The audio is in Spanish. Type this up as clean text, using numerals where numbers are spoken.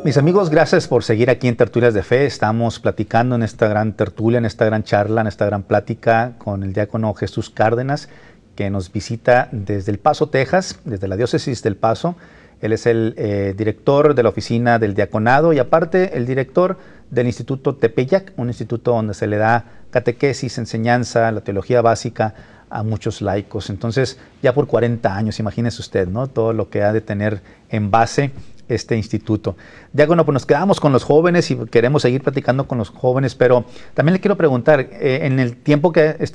Mis amigos, gracias por seguir aquí en Tertulias de Fe. Estamos platicando en esta gran tertulia, en esta gran charla, en esta gran plática con el diácono Jesús Cárdenas, que nos visita desde El Paso, Texas, desde la diócesis del Paso. Él es el director de la oficina del diaconado y aparte el director del Instituto Tepeyac, un instituto donde se le da catequesis, enseñanza, la teología básica a muchos laicos. Entonces, ya por 40 años, imagínese usted, ¿no? Todo lo que ha de tener en base este instituto. Diácono, pues nos quedamos con los jóvenes y queremos seguir platicando con los jóvenes, pero también le quiero preguntar, en el tiempo que